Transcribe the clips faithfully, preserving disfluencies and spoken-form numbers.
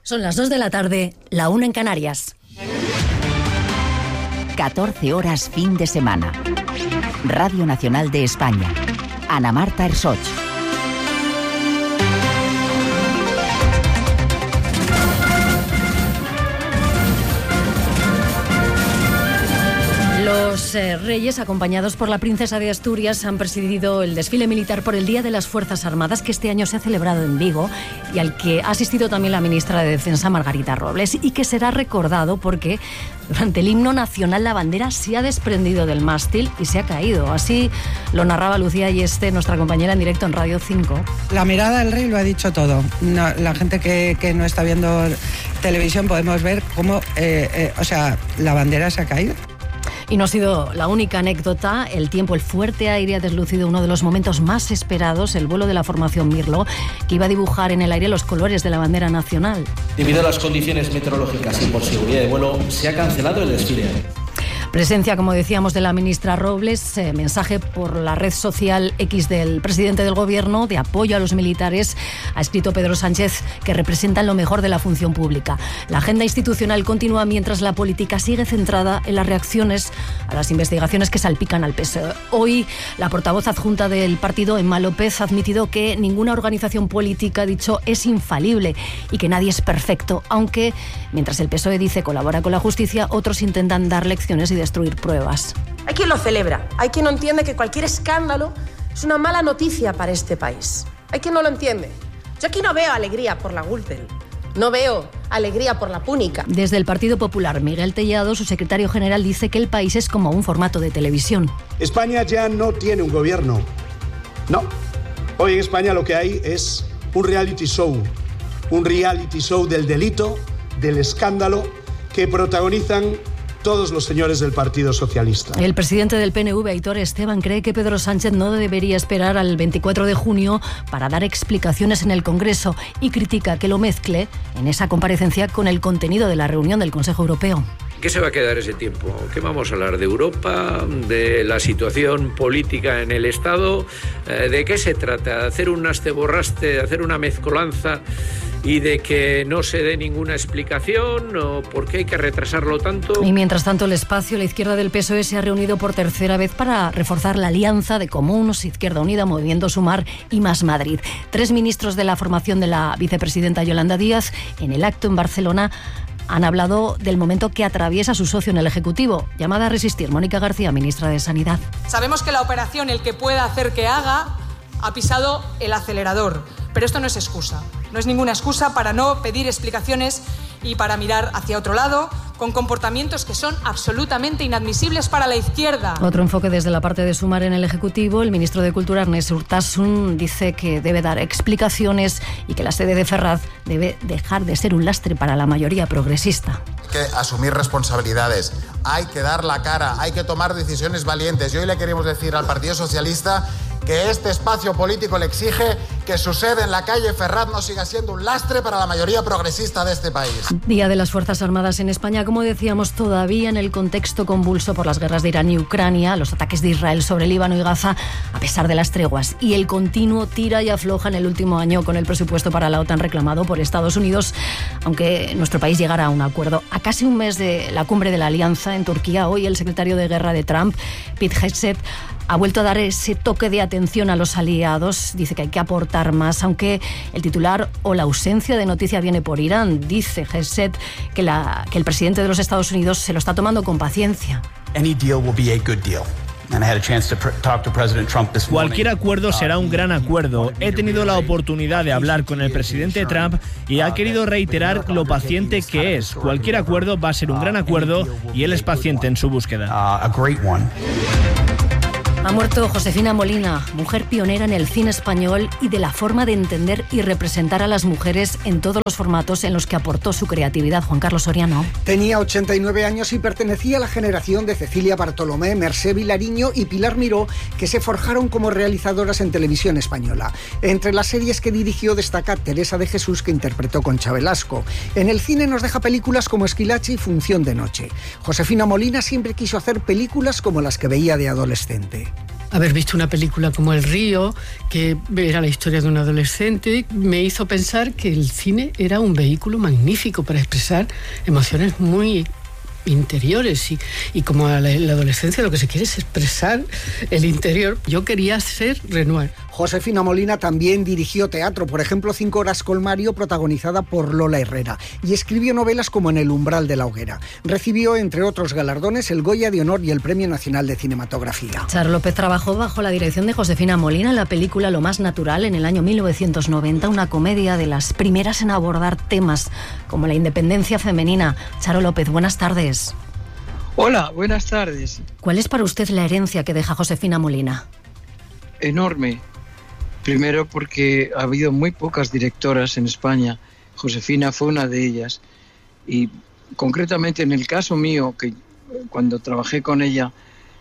Son las dos de la tarde, la una en Canarias. catorce horas fin de semana. Radio Nacional de España. Ana Marta Ersoch. Los eh, reyes, acompañados por la princesa de Asturias, han presidido el desfile militar por el Día de las Fuerzas Armadas, que este año se ha celebrado en Vigo y al que ha asistido también la ministra de Defensa, Margarita Robles, y que será recordado porque durante el himno nacional la bandera se ha desprendido del mástil y se ha caído. Así lo narraba Lucía Ayeste, nuestra compañera en directo en Radio cinco. La mirada del rey lo ha dicho todo. No, la gente que, que no está viendo televisión podemos ver cómo, eh, eh, o sea, la bandera se ha caído. Y no ha sido la única anécdota. El tiempo, el fuerte aire ha deslucido uno de los momentos más esperados, el vuelo de la formación Mirlo, que iba a dibujar en el aire los colores de la bandera nacional. Debido a las condiciones meteorológicas y por seguridad de vuelo, se ha cancelado el desfile. Presencia, como decíamos, de la ministra Robles, eh, mensaje por la red social X del presidente del Gobierno de apoyo a los militares. Ha escrito Pedro Sánchez que representan lo mejor de la función pública. La agenda institucional continúa mientras la política sigue centrada en las reacciones a las investigaciones que salpican al P S O E. Hoy, la portavoz adjunta del partido, Emma López, ha admitido que ninguna organización política, ha dicho, es infalible y que nadie es perfecto, aunque mientras el P S O E dice colabora con la justicia, otros intentan dar lecciones y destruir pruebas. Hay quien lo celebra, hay quien no entiende que cualquier escándalo es una mala noticia para este país. Hay quien no lo entiende. Yo aquí no veo alegría por la Gürtel, no veo alegría por la Púnica. Desde el Partido Popular, Miguel Tellado, su secretario general, dice que el país es como un formato de televisión. España ya no tiene un gobierno. No. Hoy en España lo que hay es un reality show. Un reality show del delito, del escándalo, que protagonizan todos los señores del Partido Socialista. El presidente del P N V, Aitor Esteban, cree que Pedro Sánchez no debería esperar al veinticuatro de junio para dar explicaciones en el Congreso y critica que lo mezcle en esa comparecencia con el contenido de la reunión del Consejo Europeo. ¿Qué se va a quedar ese tiempo? ¿Qué vamos a hablar? ¿De Europa? ¿De la situación política en el Estado? ¿De qué se trata? ¿De hacer un asteborraste, de hacer una mezcolanza y de que no se dé ninguna explicación? ¿O por qué hay que retrasarlo tanto? Y mientras tanto, el espacio, la izquierda del P S O E, se ha reunido por tercera vez para reforzar la alianza de Comuns, Izquierda Unida, Movimiento Sumar y Más Madrid. Tres ministros de la formación de la vicepresidenta Yolanda Díaz, en el acto en Barcelona, han hablado del momento que atraviesa su socio en el Ejecutivo. Llamada a resistir, Mónica García, ministra de Sanidad. Sabemos que la operación El que pueda hacer que haga ha pisado el acelerador, pero esto no es excusa. No es ninguna excusa para no pedir explicaciones y para mirar hacia otro lado con comportamientos que son absolutamente inadmisibles para la izquierda. Otro enfoque desde la parte de Sumar en el Ejecutivo. El ministro de Cultura, Ernest Urtasun, dice que debe dar explicaciones y que la sede de Ferraz debe dejar de ser un lastre para la mayoría progresista. Hay que asumir responsabilidades, hay que dar la cara, hay que tomar decisiones valientes. Y hoy le queremos decir al Partido Socialista que este espacio político le exige que su sede en la calle Ferraz no siga siendo un lastre para la mayoría progresista de este país. Día de las Fuerzas Armadas en España, como decíamos, todavía en el contexto convulso por las guerras de Irán y Ucrania, los ataques de Israel sobre Líbano y Gaza, a pesar de las treguas y el continuo tira y afloja en el último año con el presupuesto para la OTAN reclamado por Estados Unidos, aunque nuestro país llegara a un acuerdo. A casi un mes de la cumbre de la Alianza en Turquía, hoy el secretario de Guerra de Trump, Pete Hegseth, ha vuelto a dar ese toque de atención a los aliados. Dice que hay que aportar más, aunque el titular o la ausencia de noticia viene por Irán. Dice Hegseth que, la, que el presidente de los Estados Unidos se lo está tomando con paciencia. Any deal will be a good deal. Cualquier acuerdo será un gran acuerdo. He tenido la oportunidad de hablar con el presidente Trump y ha querido reiterar lo paciente que es. Cualquier acuerdo va a ser un gran acuerdo y él es paciente en su búsqueda. Ha muerto Josefina Molina, mujer pionera en el cine español y de la forma de entender y representar a las mujeres en todos los formatos en los que aportó su creatividad. Juan Carlos Soriano. Tenía ochenta y nueve años y pertenecía a la generación de Cecilia Bartolomé, Mercé Vilariño y Pilar Miró, que se forjaron como realizadoras en televisión española. Entre las series que dirigió destaca Teresa de Jesús, que interpretó Concha Velasco. En el cine nos deja películas como Esquilache y Función de Noche. Josefina Molina siempre quiso hacer películas como las que veía de adolescente. haber visto una película como El Río, que era la historia de un adolescente, me hizo pensar que el cine era un vehículo magnífico para expresar emociones muy interiores y, y como a la, la adolescencia lo que se quiere es expresar el interior. Yo quería ser Renoir. Josefina Molina también dirigió teatro, por ejemplo, Cinco horas con Mario, protagonizada por Lola Herrera, y escribió novelas como En el umbral de la hoguera. Recibió, entre otros galardones, el Goya de Honor y el Premio Nacional de Cinematografía. Charo López trabajó bajo la dirección de Josefina Molina en la película Lo más natural en el año mil novecientos noventa, una comedia de las primeras en abordar temas como la independencia femenina. Charo López, buenas tardes. Hola, buenas tardes. ¿Cuál es para usted la herencia que deja Josefina Molina? Enorme. Primero porque ha habido muy pocas directoras en España. Josefina fue una de ellas. Y concretamente en el caso mío, que cuando trabajé con ella,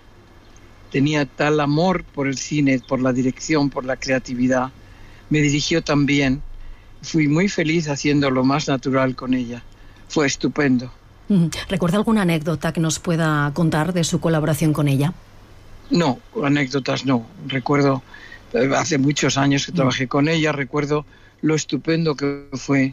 tenía tal amor por el cine, por la dirección, por la creatividad. Me dirigió tan bien. Fui muy feliz haciendo Lo más natural con ella. Fue estupendo. ¿Recuerda alguna anécdota que nos pueda contar de su colaboración con ella? No, anécdotas no. Recuerdo, hace muchos años que trabajé con ella, recuerdo lo estupendo que fue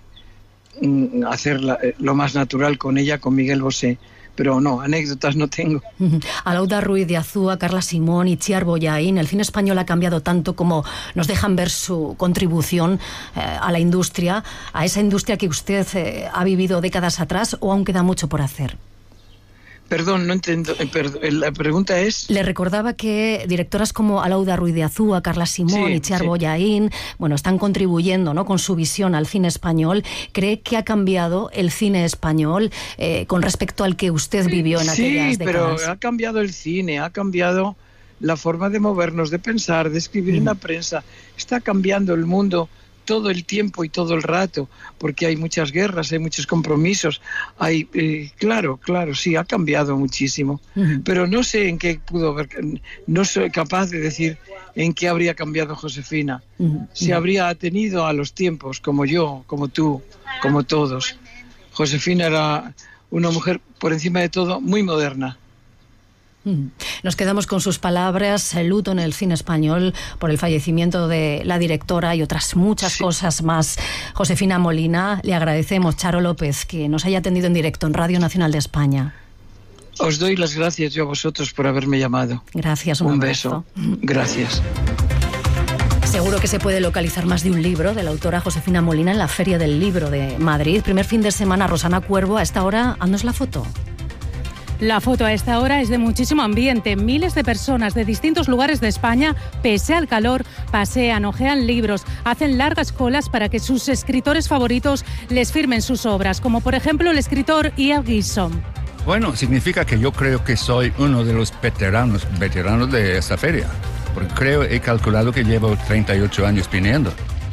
hacer la, Lo más natural con ella, con Miguel Bosé. Pero no, anécdotas no tengo. Alauda Ruiz de Azúa, Carla Simón y Txiar Bollaín, el cine español ha cambiado tanto como nos dejan ver su contribución eh, a la industria, a esa industria que usted eh, ha vivido décadas atrás, o aún queda mucho por hacer. Perdón, no entiendo. Eh, perdón, la pregunta es... Le recordaba que directoras como Alauda Ruiz de Azúa, Carla Simón sí, y Txiar sí. Bollaín, bueno, están contribuyendo, ¿no?, con su visión al cine español. ¿Cree que ha cambiado el cine español eh, con respecto al que usted vivió en aquellas sí, décadas? Sí, pero ha cambiado el cine, ha cambiado la forma de movernos, de pensar, de escribir mm. en la prensa. Está cambiando el mundo todo el tiempo y todo el rato, porque hay muchas guerras, hay muchos compromisos, hay, eh, claro, claro, sí, ha cambiado muchísimo, uh-huh. pero no sé en qué pudo haber, no soy capaz de decir en qué habría cambiado Josefina, uh-huh. si habría atenido a los tiempos, como yo, como tú, como todos. Josefina era una mujer, por encima de todo, muy moderna. Nos quedamos con sus palabras, el luto en el cine español por el fallecimiento de la directora y otras muchas sí. cosas más. Josefina Molina, le agradecemos, Charo López, que nos haya atendido en directo en Radio Nacional de España. Os doy las gracias yo a vosotros por haberme llamado. Gracias, un, un beso. Gracias. Seguro que se puede localizar más de un libro de la autora Josefina Molina en la Feria del Libro de Madrid. Primer fin de semana, Rosana Cuervo, a esta hora, haznos la foto. La foto a esta hora es de muchísimo ambiente. Miles de personas de distintos lugares de España, pese al calor, pasean, hojean libros, hacen largas colas para que sus escritores favoritos les firmen sus obras, como por ejemplo el escritor Ian Gibson. Bueno, significa que yo creo que soy uno de los veteranos, veteranos de esta feria, porque creo, he calculado que llevo treinta y ocho años viniendo.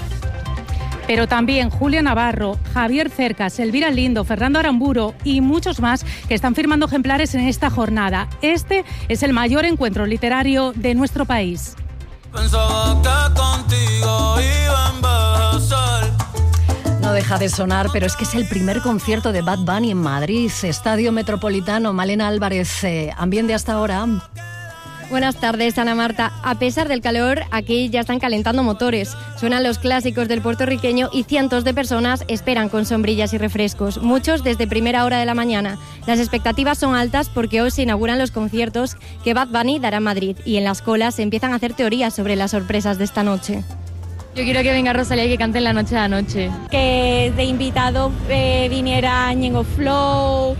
Pero también Julia Navarro, Javier Cercas, Elvira Lindo, Fernando Aramburu y muchos más que están firmando ejemplares en esta jornada. Este es el mayor encuentro literario de nuestro país. Pensaba que contigo iba a envejecer. No deja de sonar, pero es que es el primer concierto de Bad Bunny en Madrid, Estadio Metropolitano. Malena Álvarez, eh, ambiente hasta ahora. Buenas tardes, Ana Marta. A pesar del calor, aquí ya están calentando motores. Suenan los clásicos del puertorriqueño y cientos de personas esperan con sombrillas y refrescos, muchos desde primera hora de la mañana. Las expectativas son altas porque hoy se inauguran los conciertos que Bad Bunny dará en Madrid y en las colas se empiezan a hacer teorías sobre las sorpresas de esta noche. Yo quiero que venga Rosalía y que cante en la noche de anoche. Que de invitado eh, viniera Ñengo Flow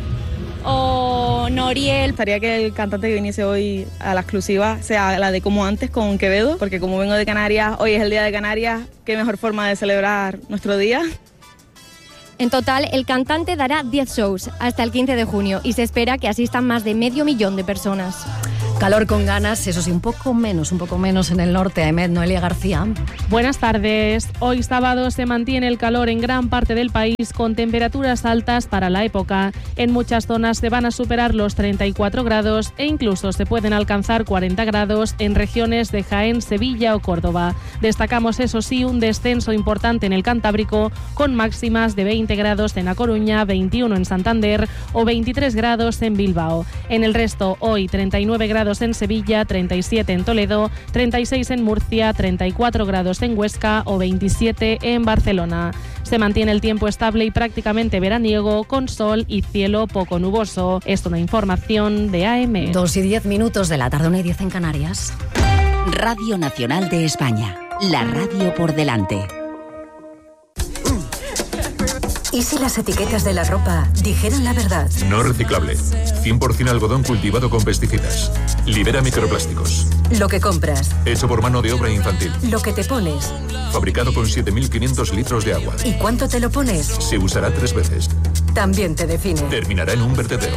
o Noriel. Gustaría que el cantante que viniese hoy a la exclusiva sea la de Como Antes con Quevedo, porque como vengo de Canarias, hoy es el Día de Canarias, qué mejor forma de celebrar nuestro día. En total, el cantante dará diez shows hasta el quince de junio y se espera que asistan más de medio millón de personas. Calor con ganas, eso sí, un poco menos, un poco menos en el norte. Ahmed, Noelia García. Buenas tardes. Hoy sábado se mantiene el calor en gran parte del país con temperaturas altas para la época. En muchas zonas se van a superar los treinta y cuatro grados e incluso se pueden alcanzar cuarenta grados en regiones de Jaén, Sevilla o Córdoba. Destacamos, eso sí, un descenso importante en el Cantábrico con máximas de veinte grados en A Coruña, veintiuno en Santander o veintitrés grados en Bilbao. En el resto, hoy treinta y nueve grados grados en Sevilla, treinta y siete en Toledo, treinta y seis en Murcia, treinta y cuatro grados en Huesca o veintisiete en Barcelona. Se mantiene el tiempo estable y prácticamente veraniego, con sol y cielo poco nuboso. Es una información de A M. Dos y diez minutos de la tarde, una y diez en Canarias. Radio Nacional de España, la radio por delante. ¿Y si las etiquetas de la ropa dijeran la verdad? No reciclable. cien por ciento algodón cultivado con pesticidas. Libera microplásticos. Lo que compras. Hecho por mano de obra infantil. Lo que te pones. Fabricado con siete mil quinientos litros de agua. ¿Y cuánto te lo pones? Se usará tres veces. También te define. Terminará en un vertedero.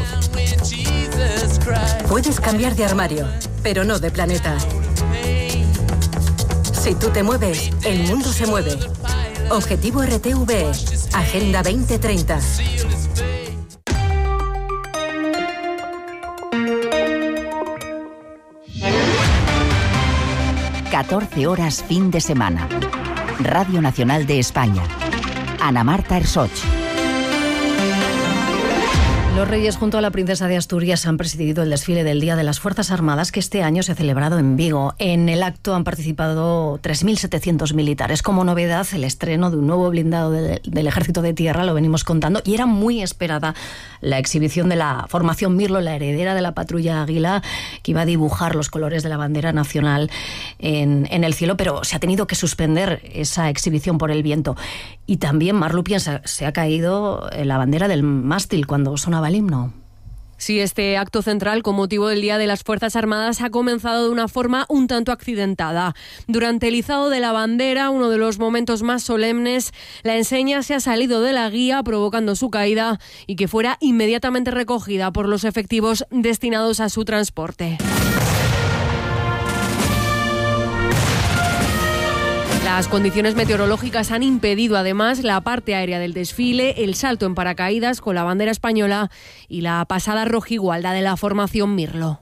Puedes cambiar de armario, pero no de planeta. Si tú te mueves, el mundo se mueve. Objetivo R T V E, Agenda veinte treinta. catorce horas fin de semana. Radio Nacional de España. Ana Marta Ersoch. Los reyes junto a la princesa de Asturias han presidido el desfile del Día de las Fuerzas Armadas que este año se ha celebrado en Vigo. En el acto han participado tres mil setecientos militares. Como novedad, el estreno de un nuevo blindado de, del Ejército de Tierra, lo venimos contando, y era muy esperada la exhibición de la formación Mirlo, la heredera de la patrulla Águila, que iba a dibujar los colores de la bandera nacional en, en el cielo, pero se ha tenido que suspender esa exhibición por el viento. Y también, Mar Lupian, se, se ha caído la bandera del mástil cuando sonaba el himno. Sí, este acto central con motivo del Día de las Fuerzas Armadas ha comenzado de una forma un tanto accidentada. Durante el izado de la bandera, uno de los momentos más solemnes, la enseña se ha salido de la guía provocando su caída y que fuera inmediatamente recogida por los efectivos destinados a su transporte. Las condiciones meteorológicas han impedido además la parte aérea del desfile, el salto en paracaídas con la bandera española y la pasada rojigualda de la formación Mirlo.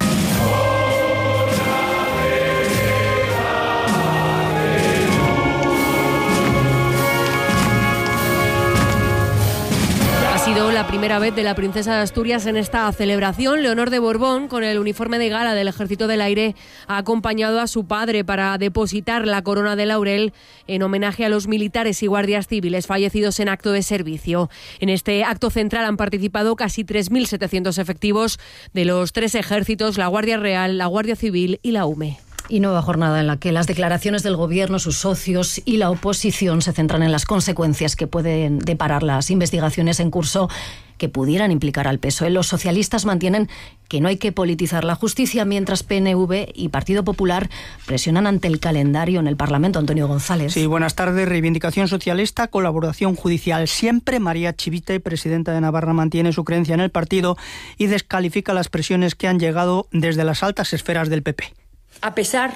Ha sido la primera vez de la princesa de Asturias en esta celebración. Leonor de Borbón, con el uniforme de gala del Ejército del Aire, ha acompañado a su padre para depositar la corona de laurel en homenaje a los militares y guardias civiles fallecidos en acto de servicio. En este acto central han participado casi tres mil setecientos efectivos de los tres ejércitos, la Guardia Real, la Guardia Civil y la U M E. Y nueva jornada en la que las declaraciones del Gobierno, sus socios y la oposición se centran en las consecuencias que pueden deparar las investigaciones en curso que pudieran implicar al P S O E. Los socialistas mantienen que no hay que politizar la justicia, mientras P N V y Partido Popular presionan ante el calendario en el Parlamento. Antonio González. Sí, buenas tardes. Reivindicación socialista, colaboración judicial siempre. María Chivite, presidenta de Navarra, mantiene su creencia en el partido y descalifica las presiones que han llegado desde las altas esferas del P P. A pesar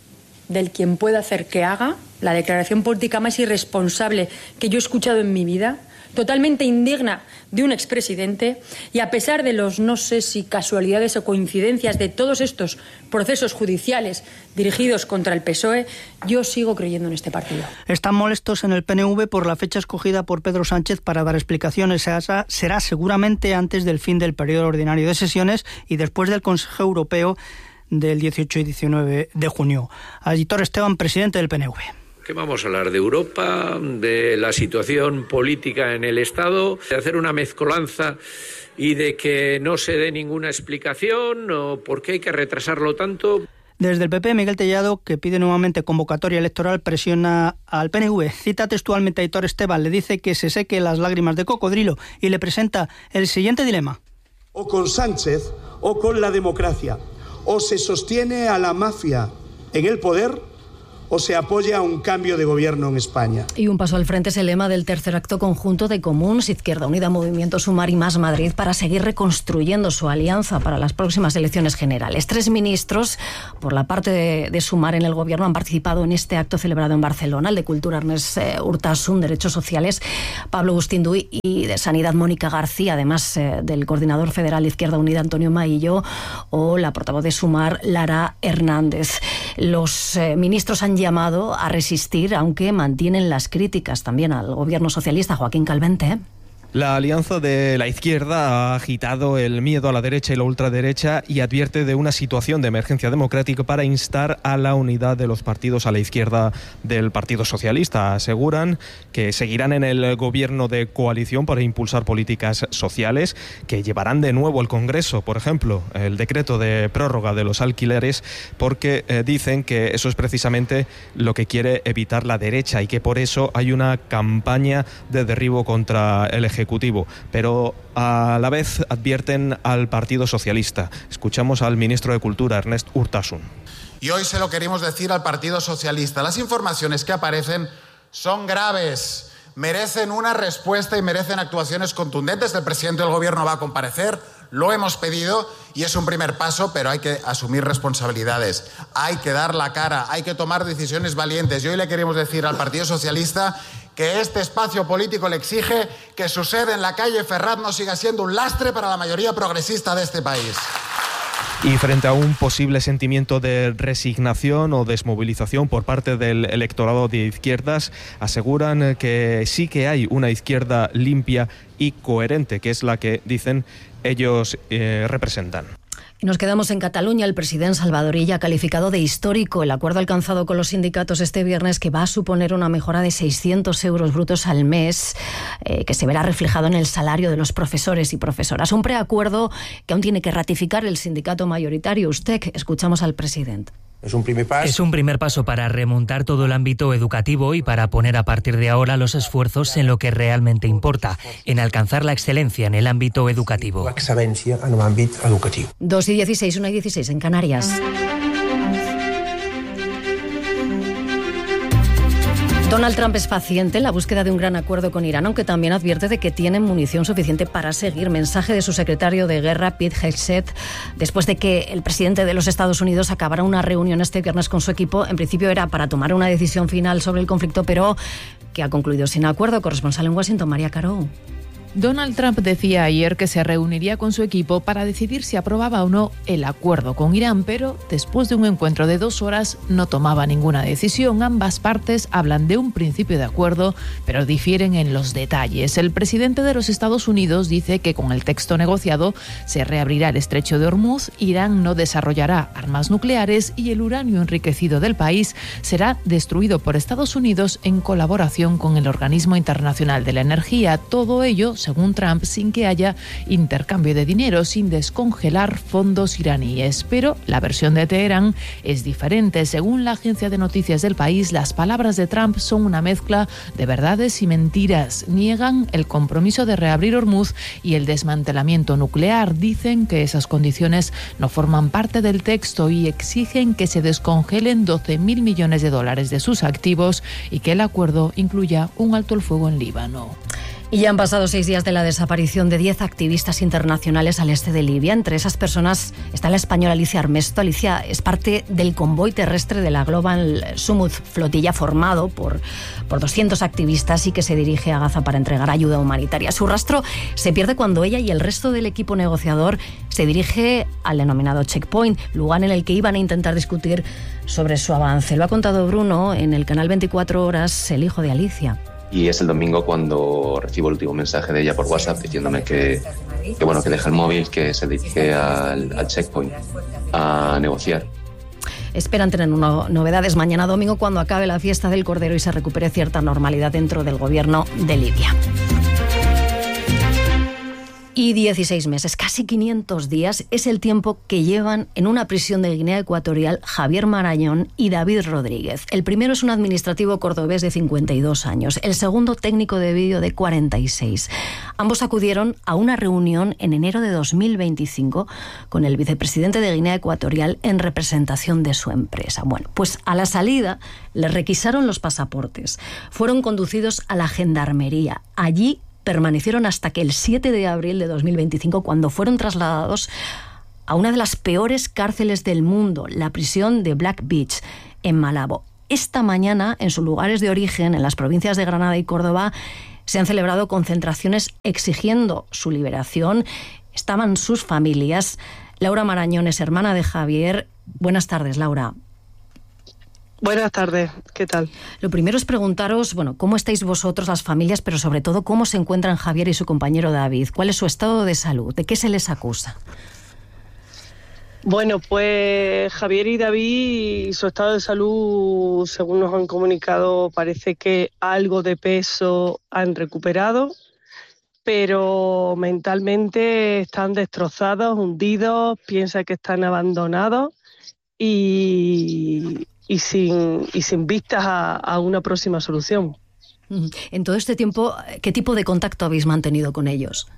del quien pueda hacer que haga, la declaración política más irresponsable que yo he escuchado en mi vida, totalmente indigna de un expresidente, y a pesar de los no sé si casualidades o coincidencias de todos estos procesos judiciales dirigidos contra el P S O E, yo sigo creyendo en este partido. Están molestos en el P N V por la fecha escogida por Pedro Sánchez para dar explicaciones. Esa será seguramente antes del fin del periodo ordinario de sesiones y después del Consejo Europeo del dieciocho y diecinueve de junio. Aitor Esteban, presidente del P N V. ¿Qué vamos a hablar? ¿De Europa? ¿De la situación política en el Estado? ¿De hacer una mezcolanza y de que no se dé ninguna explicación? ¿O por qué hay que retrasarlo tanto? Desde el P P, Miguel Tellado, que pide nuevamente convocatoria electoral, presiona al P N V. Cita textualmente a Aitor Esteban, le dice que se seque las lágrimas de cocodrilo y le presenta el siguiente dilema. O con Sánchez o con la democracia. O se sostiene a la mafia en el poder o se apoya a un cambio de gobierno en España. Y un paso al frente es el lema del tercer acto conjunto de Comuns, Izquierda Unida, Movimiento Sumar y Más Madrid para seguir reconstruyendo su alianza para las próximas elecciones generales. Tres ministros, por la parte de, de Sumar en el gobierno, han participado en este acto celebrado en Barcelona, el de Cultura Ernest eh, Urtasun, Derechos Sociales Pablo Agustín-Duy, y de Sanidad Mónica García, además eh, del coordinador federal Izquierda Unida Antonio Maillo, o la portavoz de Sumar Lara Hernández. Los eh, ministros han llamado a resistir, aunque mantienen las críticas también al gobierno socialista. Joaquín Calvente. La alianza de la izquierda ha agitado el miedo a la derecha y la ultraderecha y advierte de una situación de emergencia democrática para instar a la unidad de los partidos a la izquierda del Partido Socialista. Aseguran que seguirán en el gobierno de coalición para impulsar políticas sociales que llevarán de nuevo al Congreso, por ejemplo, el decreto de prórroga de los alquileres, porque eh, dicen que eso es precisamente lo que quiere evitar la derecha y que por eso hay una campaña de derribo contra el Ejecutivo. Pero a la vez advierten al Partido Socialista. Escuchamos al ministro de Cultura, Ernest Urtasun. Y hoy se lo queremos decir al Partido Socialista. Las informaciones que aparecen son graves, merecen una respuesta y merecen actuaciones contundentes. El presidente del Gobierno va a comparecer, lo hemos pedido y es un primer paso, pero hay que asumir responsabilidades, hay que dar la cara, hay que tomar decisiones valientes. Y hoy le queremos decir al Partido Socialista que este espacio político le exige que su sede en la calle Ferraz no siga siendo un lastre para la mayoría progresista de este país. Y frente a un posible sentimiento de resignación o desmovilización por parte del electorado de izquierdas, aseguran que sí que hay una izquierda limpia y coherente, que es la que dicen ellos eh, representan. Y nos quedamos en Cataluña. El presidente Salvador Illa ha calificado de histórico el acuerdo alcanzado con los sindicatos este viernes, que va a suponer una mejora de seiscientos euros brutos al mes, eh, que se verá reflejado en el salario de los profesores y profesoras. Un preacuerdo que aún tiene que ratificar el sindicato mayoritario, USTEC. Escuchamos al presidente. Es un primer paso. Es un primer paso para remontar todo el ámbito educativo y para poner a partir de ahora los esfuerzos en lo que realmente importa, en alcanzar la excelencia en el ámbito educativo. Excelencia en el ámbito educativo. dos y dieciséis, una y dieciséis en Canarias. Donald Trump es paciente en la búsqueda de un gran acuerdo con Irán, aunque también advierte de que tienen munición suficiente para seguir. Mensaje de su secretario de guerra, Pete Hegseth, después de que el presidente de los Estados Unidos acabara una reunión este viernes con su equipo. En principio era para tomar una decisión final sobre el conflicto, pero que ha concluido sin acuerdo. Corresponsal en Washington, María Caro. Donald Trump decía ayer que se reuniría con su equipo para decidir si aprobaba o no el acuerdo con Irán, pero después de un encuentro de dos horas no tomaba ninguna decisión. Ambas partes hablan de un principio de acuerdo, pero difieren en los detalles. El presidente de los Estados Unidos dice que con el texto negociado se reabrirá el estrecho de Hormuz, Irán no desarrollará armas nucleares y el uranio enriquecido del país será destruido por Estados Unidos en colaboración con el Organismo Internacional de la Energía. Todo ello, según Trump, sin que haya intercambio de dinero, sin descongelar fondos iraníes. Pero la versión de Teherán es diferente. Según la agencia de noticias del país, las palabras de Trump son una mezcla de verdades y mentiras. Niegan el compromiso de reabrir Hormuz y el desmantelamiento nuclear. Dicen que esas condiciones no forman parte del texto y exigen que se descongelen doce mil millones de dólares de sus activos y que el acuerdo incluya un alto el fuego en Líbano. Y ya han pasado seis días de la desaparición de diez activistas internacionales al este de Libia. Entre esas personas está la española Alicia Armesto. Alicia es parte del convoy terrestre de la Global Summit, flotilla formado por, por doscientos activistas y que se dirige a Gaza para entregar ayuda humanitaria. Su rastro se pierde cuando ella y el resto del equipo negociador se dirige al denominado Checkpoint, lugar en el que iban a intentar discutir sobre su avance. Lo ha contado Bruno en el canal veinticuatro horas, el hijo de Alicia. Y es el domingo cuando recibo el último mensaje de ella por WhatsApp diciéndome que, que bueno, que deja el móvil, que se dirige al, al Checkpoint a negociar. Esperan tener una novedades mañana domingo cuando acabe la fiesta del Cordero y se recupere cierta normalidad dentro del gobierno de Libia. Y dieciséis meses, casi quinientos días, es el tiempo que llevan en una prisión de Guinea Ecuatorial Javier Marañón y David Rodríguez. El primero es un administrativo cordobés de cincuenta y dos años, el segundo técnico de vídeo de cuarenta y seis. Ambos acudieron a una reunión en enero de dos mil veinticinco con el vicepresidente de Guinea Ecuatorial en representación de su empresa. Bueno, pues a la salida les requisaron los pasaportes. Fueron conducidos a la gendarmería. Allí permanecieron hasta que el siete de abril de dos mil veinticinco, cuando fueron trasladados a una de las peores cárceles del mundo, la prisión de Black Beach, en Malabo. Esta mañana, en sus lugares de origen, en las provincias de Granada y Córdoba, se han celebrado concentraciones exigiendo su liberación. Estaban sus familias. Laura Marañón es hermana de Javier. Buenas tardes, Laura. Buenas tardes, ¿qué tal? Lo primero es preguntaros, bueno, ¿cómo estáis vosotros, las familias, pero sobre todo, cómo se encuentran Javier y su compañero David? ¿Cuál es su estado de salud? ¿De qué se les acusa? Bueno, pues Javier y David, su estado de salud, según nos han comunicado, parece que algo de peso han recuperado, pero mentalmente están destrozados, hundidos, piensan que están abandonados y... y sin, y sin vistas a, a una próxima solución. En todo este tiempo, ¿qué tipo de contacto habéis mantenido con ellos?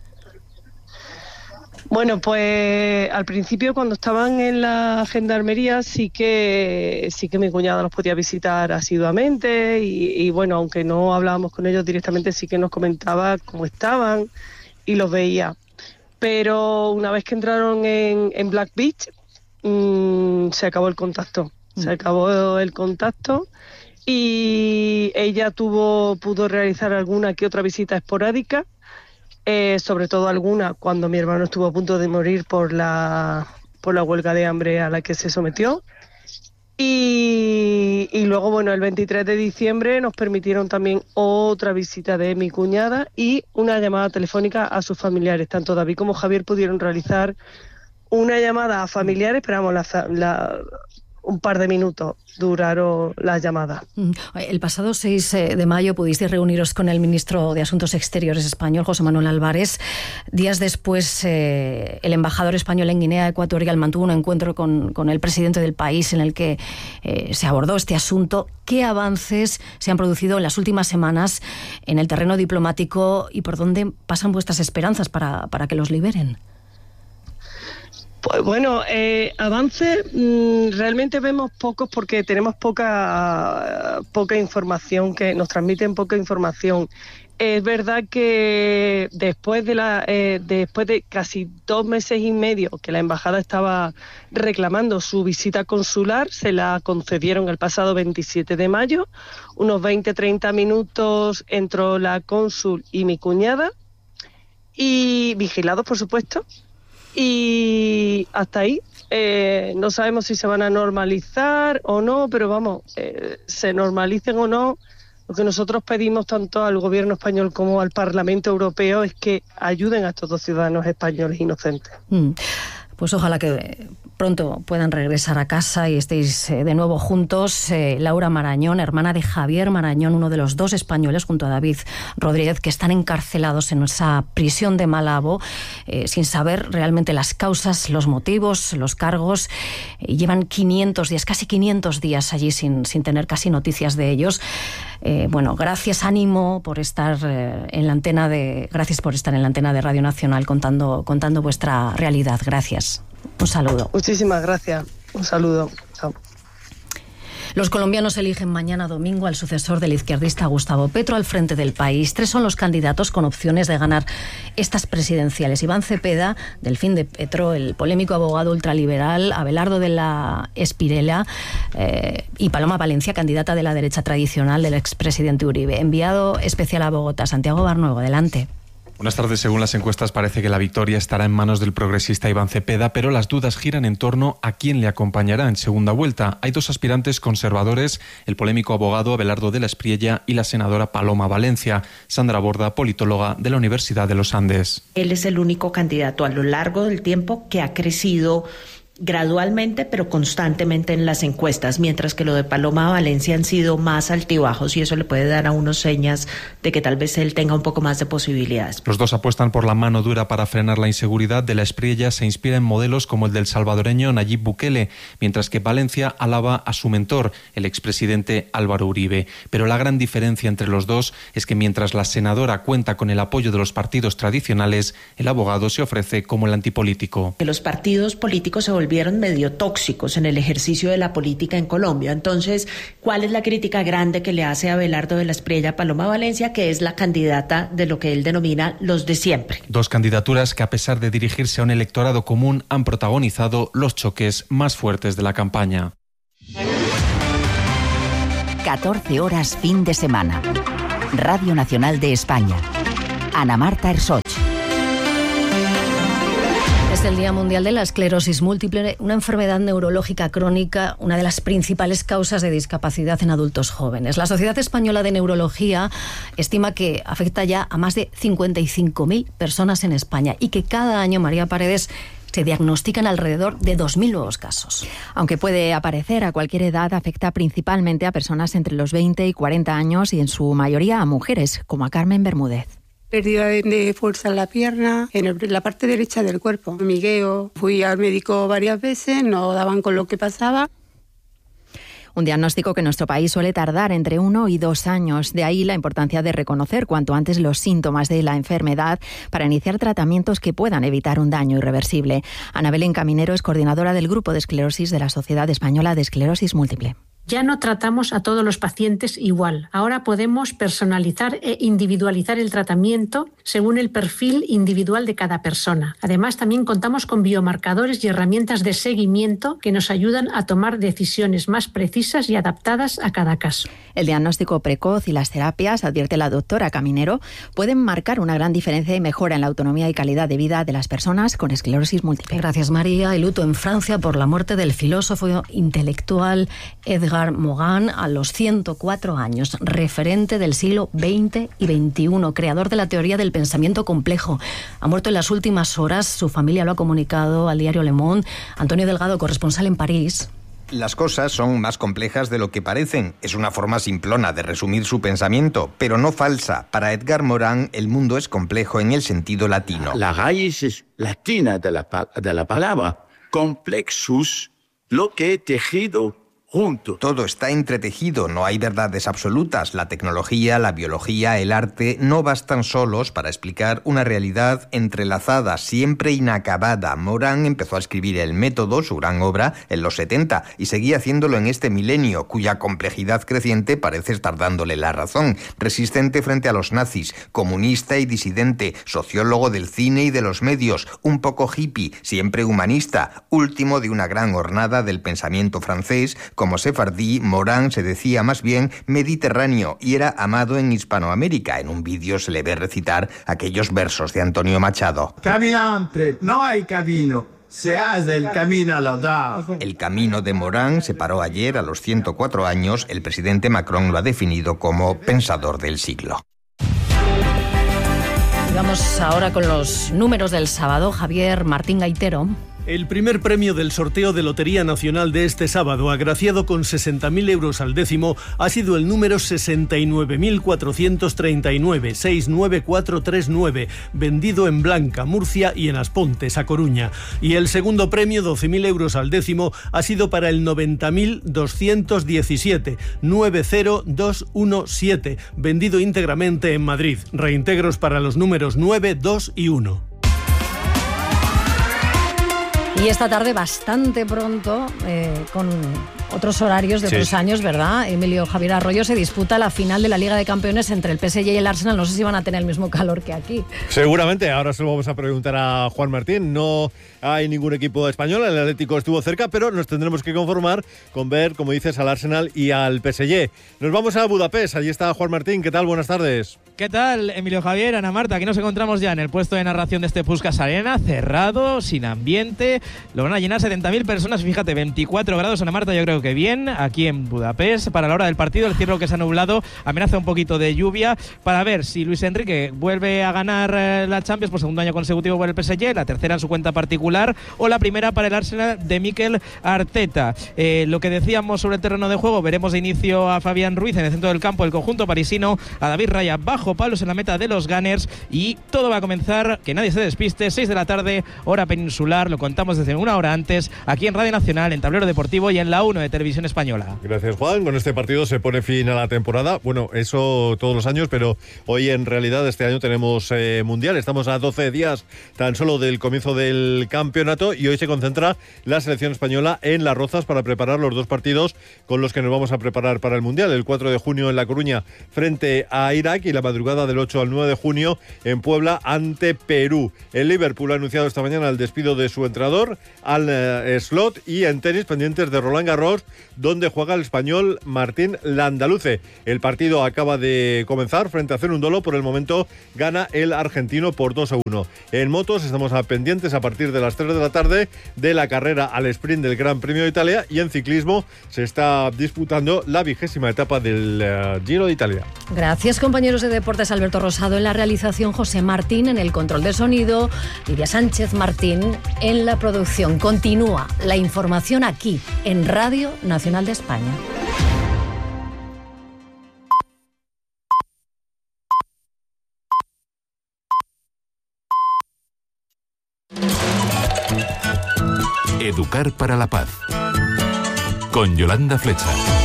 Bueno, pues al principio cuando estaban en la gendarmería sí que sí que mi cuñada los podía visitar asiduamente y, y bueno, aunque no hablábamos con ellos directamente, sí que nos comentaba cómo estaban y los veía. Pero una vez que entraron en, en Black Beach, mmm, se acabó el contacto. Se acabó el contacto y ella tuvo pudo realizar alguna que otra visita esporádica, eh, sobre todo alguna cuando mi hermano estuvo a punto de morir por la por la huelga de hambre a la que se sometió. Y, y luego, bueno, el veintitrés de diciembre nos permitieron también otra visita de mi cuñada y una llamada telefónica a sus familiares. Tanto David como Javier pudieron realizar una llamada a familiares, pero vamos, la... la un par de minutos duraron las llamadas. El pasado seis de mayo pudisteis reuniros con el ministro de Asuntos Exteriores español, José Manuel Álvarez. Días después, eh, el embajador español en Guinea Ecuatorial mantuvo un encuentro con, con el presidente del país en el que eh, se abordó este asunto. ¿Qué avances se han producido en las últimas semanas en el terreno diplomático y por dónde pasan vuestras esperanzas para, para que los liberen? Pues bueno, eh, avances mmm, realmente vemos pocos porque tenemos poca poca información, que nos transmiten poca información. Es verdad que después de la eh, después de casi dos meses y medio que la embajada estaba reclamando su visita consular, se la concedieron el pasado veintisiete de mayo. Unos veinte a treinta minutos entró la cónsul y mi cuñada, y vigilados, por supuesto. Y hasta ahí, eh, no sabemos si se van a normalizar o no, pero vamos, eh, se normalicen o no, lo que nosotros pedimos tanto al gobierno español como al Parlamento Europeo es que ayuden a estos dos ciudadanos españoles inocentes. Mm. Pues ojalá que pronto puedan regresar a casa y estéis de nuevo juntos. Eh, Laura Marañón, hermana de Javier Marañón, uno de los dos españoles, junto a David Rodríguez, que están encarcelados en esa prisión de Malabo, eh, sin saber realmente las causas, los motivos, los cargos. Eh, llevan quinientos días, casi quinientos días allí sin, sin tener casi noticias de ellos. Eh, bueno, gracias, ánimo por estar eh, en la antena de, gracias por estar en la antena de Radio Nacional contando, contando vuestra realidad. Gracias. Un saludo. Muchísimas gracias. Un saludo. Chao. Los colombianos eligen mañana domingo al sucesor del izquierdista Gustavo Petro al frente del país. Tres son los candidatos con opciones de ganar estas presidenciales. Iván Cepeda, del Fin de Petro, el polémico abogado ultraliberal, Abelardo de la Espirela eh, y Paloma Valencia, candidata de la derecha tradicional del expresidente Uribe. Enviado especial a Bogotá, Santiago Barnuevo, adelante. Buenas tardes. Según las encuestas parece que la victoria estará en manos del progresista Iván Cepeda, pero las dudas giran en torno a quién le acompañará en segunda vuelta. Hay dos aspirantes conservadores, el polémico abogado Abelardo de la Espriella y la senadora Paloma Valencia. Sandra Borda, politóloga de la Universidad de los Andes. Él es el único candidato a lo largo del tiempo que ha crecido gradualmente pero constantemente en las encuestas, mientras que lo de Paloma Valencia han sido más altibajos y eso le puede dar a uno señas de que tal vez él tenga un poco más de posibilidades. Los dos apuestan por la mano dura para frenar la inseguridad. De la Espriella se inspira en modelos como el del salvadoreño Nayib Bukele, mientras que Valencia alaba a su mentor, el expresidente Álvaro Uribe. Pero la gran diferencia entre los dos es que mientras la senadora cuenta con el apoyo de los partidos tradicionales, el abogado se ofrece como el antipolítico. Que los partidos políticos se volvieron medio tóxicos en el ejercicio de la política en Colombia. Entonces, ¿cuál es la crítica grande que le hace a Abelardo de la Espriella a Paloma Valencia, que es la candidata de lo que él denomina los de siempre? Dos candidaturas que, a pesar de dirigirse a un electorado común, han protagonizado los choques más fuertes de la campaña. catorce horas fin de semana. Radio Nacional de España. Ana Marta Ersoch. Es el Día Mundial de la Esclerosis Múltiple, una enfermedad neurológica crónica, una de las principales causas de discapacidad en adultos jóvenes. La Sociedad Española de Neurología estima que afecta ya a más de cincuenta y cinco mil personas en España y que cada año, María Paredes, se diagnostican alrededor de dos mil nuevos casos. Aunque puede aparecer a cualquier edad, afecta principalmente a personas entre los veinte y cuarenta años y en su mayoría a mujeres, como a Carmen Bermúdez. Pérdida de fuerza en la pierna, en, el, en la parte derecha del cuerpo. Hormigueo. Fui al médico varias veces, no daban con lo que pasaba. Un diagnóstico que en nuestro país suele tardar entre uno y dos años. De ahí la importancia de reconocer cuanto antes los síntomas de la enfermedad para iniciar tratamientos que puedan evitar un daño irreversible. Ana Belén Caminero es coordinadora del Grupo de Esclerosis de la Sociedad Española de Esclerosis Múltiple. Ya no tratamos a todos los pacientes igual. Ahora podemos personalizar e individualizar el tratamiento según el perfil individual de cada persona. Además, también contamos con biomarcadores y herramientas de seguimiento que nos ayudan a tomar decisiones más precisas y adaptadas a cada caso. El diagnóstico precoz y las terapias, advierte la doctora Caminero, pueden marcar una gran diferencia y mejora en la autonomía y calidad de vida de las personas con esclerosis múltiple. Gracias, María. El luto en Francia por la muerte del filósofo intelectual Edgar Morin a los ciento cuatro años, referente del siglo veinte y veintiuno, creador de la teoría del pensamiento complejo. Ha muerto en las últimas horas, su familia lo ha comunicado al diario Le Monde. Antonio Delgado, corresponsal en París. Las cosas son más complejas de lo que parecen. Es una forma simplona de resumir su pensamiento, pero no falsa. Para Edgar Morin, el mundo es complejo en el sentido latino. La raíz es latina de la, de la palabra complexus, lo que he tejido junto. Todo está entretejido, no hay verdades absolutas. La tecnología, la biología, el arte no bastan solos para explicar una realidad entrelazada, siempre inacabada. Morin empezó a escribir El Método, su gran obra, en los setenta y seguía haciéndolo en este milenio, cuya complejidad creciente parece estar dándole la razón. Resistente frente a los nazis, comunista y disidente, sociólogo del cine y de los medios, un poco hippie, siempre humanista, último de una gran hornada del pensamiento francés. Como sefardí, Morin se decía más bien mediterráneo y era amado en Hispanoamérica. En un vídeo se le ve recitar aquellos versos de Antonio Machado. Caminante, no hay camino, se hace el camino al andar. El camino de Morin se paró ayer a los ciento cuatro años. El presidente Macron lo ha definido como pensador del siglo. Vamos ahora con los números del sábado. Javier Martín Gaitero. El primer premio del sorteo de Lotería Nacional de este sábado, agraciado con sesenta mil euros al décimo, ha sido el número sesenta y nueve mil cuatrocientos treinta y nueve, seis nueve cuatro tres nueve, vendido en Blanca, Murcia y en Aspontes, a Coruña. Y el segundo premio, doce mil euros al décimo, ha sido para el noventa mil doscientos diecisiete, nueve cero dos uno siete, vendido íntegramente en Madrid. Reintegros para los números nueve, dos y uno. Y esta tarde, bastante pronto, eh, con otros horarios de sí. otros años, ¿verdad? Emilio Javier Arroyo, se disputa la final de la Liga de Campeones entre el P S G y el Arsenal. No sé si van a tener el mismo calor que aquí. Seguramente, ahora se lo vamos a preguntar a Juan Martín. No hay ningún equipo español, el Atlético estuvo cerca, pero nos tendremos que conformar con ver, como dices, al Arsenal y al P S G. Nos vamos a Budapest, allí está Juan Martín. ¿Qué tal? Buenas tardes. ¿Qué tal, Emilio Javier, Ana Marta? Aquí nos encontramos ya en el puesto de narración de este Puskás Arena, cerrado, sin ambiente. Lo van a llenar setenta mil personas, fíjate, veinticuatro grados, Ana Marta, yo creo que bien, aquí en Budapest. Para la hora del partido, el cielo que se ha nublado, amenaza un poquito de lluvia, para ver si Luis Enrique vuelve a ganar la Champions por segundo año consecutivo por el P S G, la tercera en su cuenta particular, o la primera para el Arsenal de Mikel Arteta. Eh, lo que decíamos sobre el terreno de juego, veremos de inicio a Fabián Ruiz en el centro del campo, el conjunto parisino, a David Raya bajo palos en la meta de los Gunners, y todo va a comenzar, que nadie se despiste, seis de la tarde, hora peninsular, lo contamos desde una hora antes, aquí en Radio Nacional, en Tablero Deportivo y en la uno de Televisión Española. Gracias, Juan. Con este partido se pone fin a la temporada. Bueno, eso todos los años, pero hoy en realidad este año tenemos eh, Mundial. Estamos a doce días tan solo del comienzo del campeonato y hoy se concentra la selección española en Las Rozas para preparar los dos partidos con los que nos vamos a preparar para el Mundial. El cuatro de junio en La Coruña frente a Irak y la madrugada del ocho al nueve de junio en Puebla ante Perú. El Liverpool ha anunciado esta mañana el despido de su entrenador, Al eh, Slot, y en tenis pendientes de Roland Garros Burgos, donde juega el español Martín Landaluce. El partido acaba de comenzar frente a Cerundolo. Por el momento gana el argentino por dos a uno. En motos estamos a pendientes a partir de las tres de la tarde de la carrera al sprint del Gran Premio de Italia, y en ciclismo se está disputando la vigésima etapa del uh, Giro de Italia. Gracias, compañeros de Deportes. Alberto Rosado en la realización, José Martín en el control de sonido, Lidia Sánchez Martín en la producción. Continúa la información aquí en Radio Nacional de España. Educar para la paz, con Yolanda Flecha.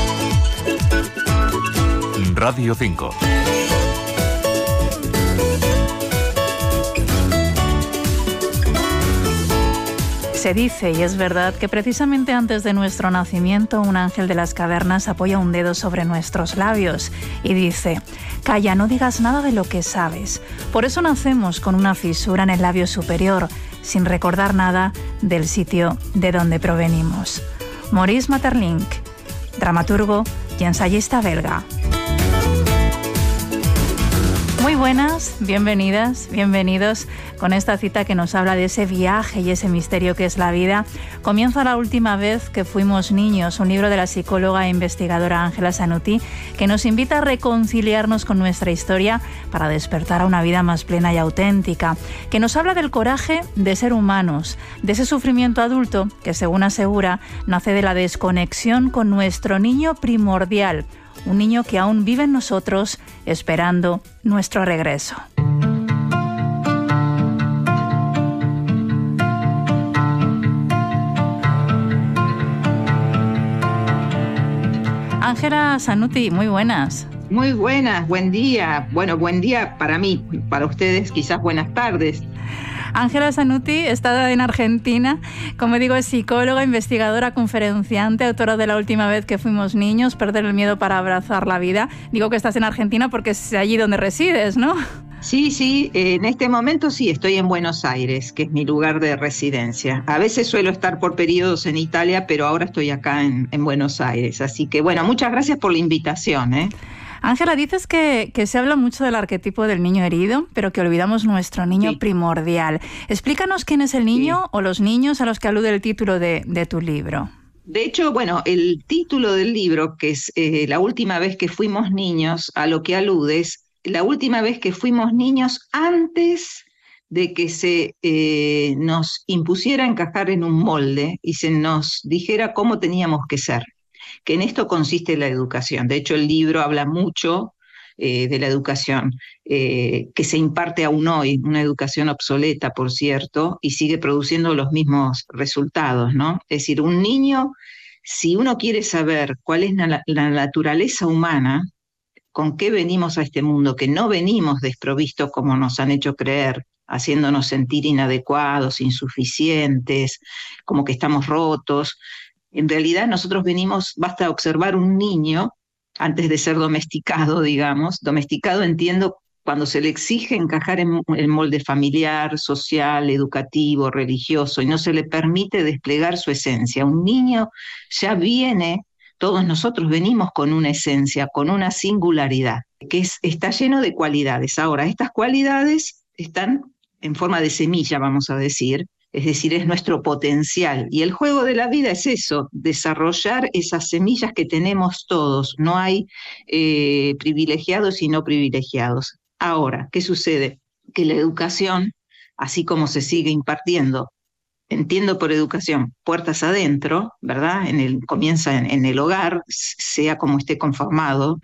Radio cinco. Se dice, y es verdad, que precisamente antes de nuestro nacimiento un ángel de las cavernas apoya un dedo sobre nuestros labios y dice: calla, no digas nada de lo que sabes. Por eso nacemos con una fisura en el labio superior, sin recordar nada del sitio de donde provenimos. Maurice Maeterlinck, dramaturgo y ensayista belga. Muy buenas, bienvenidas, bienvenidos con esta cita que nos habla de ese viaje y ese misterio que es la vida. Comienza La última vez que fuimos niños, un libro de la psicóloga e investigadora Ángela Sanuti, que nos invita a reconciliarnos con nuestra historia para despertar a una vida más plena y auténtica, que nos habla del coraje de ser humanos, de ese sufrimiento adulto que, según asegura, nace de la desconexión con nuestro niño primordial, un niño que aún vive en nosotros esperando nuestro regreso. Ángela Sanuti, muy buenas. Muy buenas, buen día. Bueno, buen día para mí, para ustedes quizás buenas tardes. Ángela Sanuti está en Argentina, como digo, es psicóloga, investigadora, conferenciante, autora de La última vez que fuimos niños, Perder el miedo para abrazar la vida. Digo que estás en Argentina porque es allí donde resides, ¿no? Sí, sí, en este momento sí, estoy en Buenos Aires, que es mi lugar de residencia. A veces suelo estar por periodos en Italia, pero ahora estoy acá en, en Buenos Aires. Así que, bueno, muchas gracias por la invitación, ¿eh? Ángela, dices que, que se habla mucho del arquetipo del niño herido, pero que olvidamos nuestro niño sí. primordial. Explícanos quién es el niño sí. o los niños a los que alude el título de, de tu libro. De hecho, bueno, el título del libro, que es eh, La última vez que fuimos niños, a lo que alude es la última vez que fuimos niños antes de que se eh, nos impusiera encajar en un molde y se nos dijera cómo teníamos que ser. Que en esto consiste la educación. De hecho, el libro habla mucho eh, de la educación eh, que se imparte aún hoy, una educación obsoleta, por cierto, y sigue produciendo los mismos resultados, ¿no? Es decir, un niño, si uno quiere saber cuál es la, la naturaleza humana, con qué venimos a este mundo, que no venimos desprovistos como nos han hecho creer, haciéndonos sentir inadecuados, insuficientes, como que estamos rotos. En realidad nosotros venimos, basta observar un niño antes de ser domesticado, digamos. Domesticado entiendo cuando se le exige encajar en el molde familiar, social, educativo, religioso, y no se le permite desplegar su esencia. Un niño ya viene, todos nosotros venimos con una esencia, con una singularidad, que es, está lleno de cualidades. Ahora, estas cualidades están en forma de semilla, vamos a decir, es decir, es nuestro potencial. Y el juego de la vida es eso, desarrollar esas semillas que tenemos todos. No hay eh, privilegiados y no privilegiados. Ahora, ¿qué sucede? Que la educación, así como se sigue impartiendo, entiendo por educación, puertas adentro, ¿verdad? En el, comienza en, en el hogar, sea como esté conformado,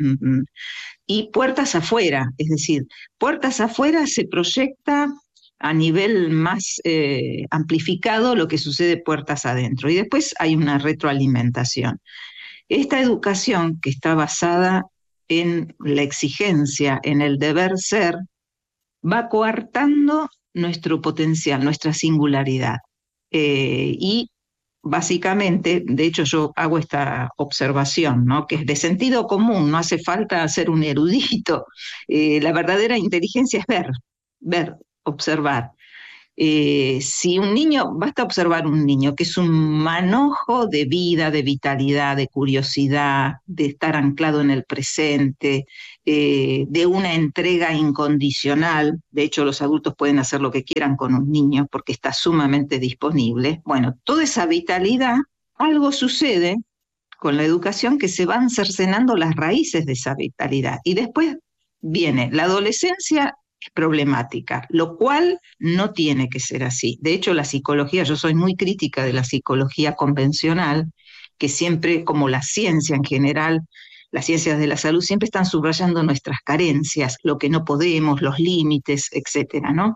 y puertas afuera, es decir, puertas afuera se proyecta a nivel más eh, amplificado lo que sucede puertas adentro. Y después hay una retroalimentación. Esta educación que está basada en la exigencia, en el deber ser, va coartando nuestro potencial, nuestra singularidad. Eh, y básicamente, de hecho yo hago esta observación, ¿no? Que es de sentido común, no hace falta ser un erudito. Eh, la verdadera inteligencia es ver, ver, observar. Eh, si un niño, basta observar un niño que es un manojo de vida, de vitalidad, de curiosidad, de estar anclado en el presente, eh, de una entrega incondicional. De hecho, los adultos pueden hacer lo que quieran con un niño porque está sumamente disponible. Bueno, toda esa vitalidad, algo sucede con la educación que se van cercenando las raíces de esa vitalidad. Y después viene la adolescencia, es problemática, lo cual no tiene que ser así. De hecho, la psicología, yo soy muy crítica de la psicología convencional, que siempre, como la ciencia en general, las ciencias de la salud siempre están subrayando nuestras carencias, lo que no podemos, los límites, etcétera, ¿no?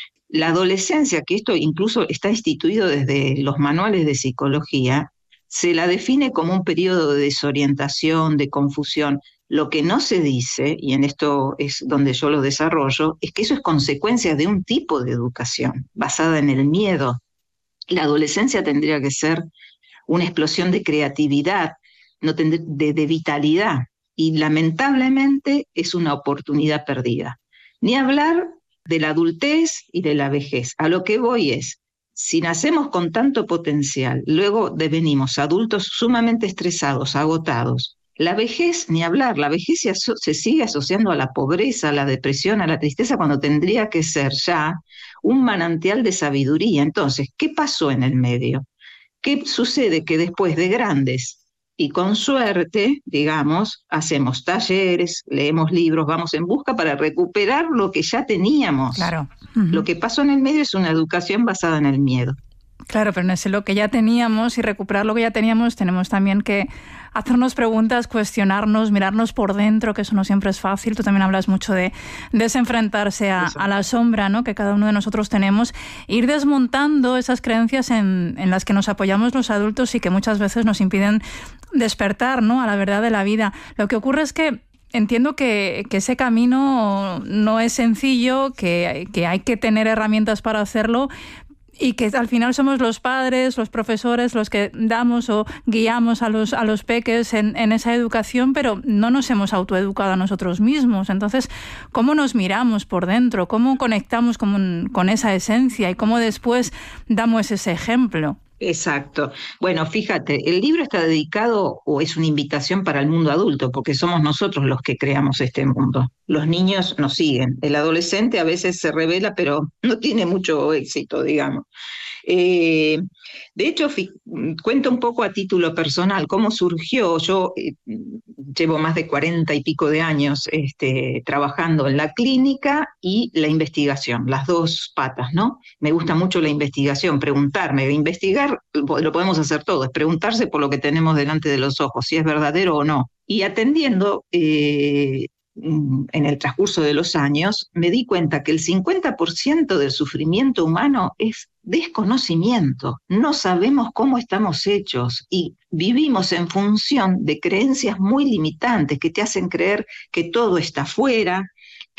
La adolescencia, que esto incluso está instituido desde los manuales de psicología, se la define como un periodo de desorientación, de confusión. Lo que no se dice, y en esto es donde yo lo desarrollo, es que eso es consecuencia de un tipo de educación basada en el miedo. La adolescencia tendría que ser una explosión de creatividad, no tendría, de, de vitalidad, y lamentablemente es una oportunidad perdida. Ni hablar de la adultez y de la vejez. A lo que voy es, si nacemos con tanto potencial, luego devenimos adultos sumamente estresados, agotados. La vejez, ni hablar, la vejez se, aso- se sigue asociando a la pobreza, a la depresión, a la tristeza, cuando tendría que ser ya un manantial de sabiduría. Entonces, ¿qué pasó en el medio? ¿Qué sucede? Que después de grandes y con suerte, digamos, hacemos talleres, leemos libros, vamos en busca para recuperar lo que ya teníamos. Claro. Uh-huh. Lo que pasó en el medio es una educación basada en el miedo. Claro, pero no es lo que ya teníamos, y recuperar lo que ya teníamos tenemos también que hacernos preguntas, cuestionarnos, mirarnos por dentro, que eso no siempre es fácil. Tú también hablas mucho de desenfrentarse a, a la sombra, ¿no?, que cada uno de nosotros tenemos, ir desmontando esas creencias en, en las que nos apoyamos los adultos y que muchas veces nos impiden despertar, ¿no?, a la verdad de la vida. Lo que ocurre es que entiendo que, que ese camino no es sencillo, que, que hay que tener herramientas para hacerlo, y que al final somos los padres, los profesores, los que damos o guiamos a los, a los peques en, en esa educación, pero no nos hemos autoeducado a nosotros mismos. Entonces, ¿cómo nos miramos por dentro? ¿Cómo conectamos con, con esa esencia? ¿Y cómo después damos ese ejemplo? Exacto. Bueno, fíjate, el libro está dedicado, o es una invitación para el mundo adulto, porque somos nosotros los que creamos este mundo. Los niños nos siguen. El adolescente a veces se revela, pero no tiene mucho éxito, digamos. Eh, de hecho, fi- cuento un poco a título personal cómo surgió. Yo eh, llevo más de cuarenta y pico de años este, trabajando en la clínica y la investigación, las dos patas, ¿no? Me gusta mucho la investigación, preguntarme, investigar lo podemos hacer todos, preguntarse por lo que tenemos delante de los ojos, si es verdadero o no. Y atendiendo eh, en el transcurso de los años, me di cuenta que el cincuenta por ciento del sufrimiento humano es desconocimiento. No sabemos cómo estamos hechos y vivimos en función de creencias muy limitantes que te hacen creer que todo está afuera,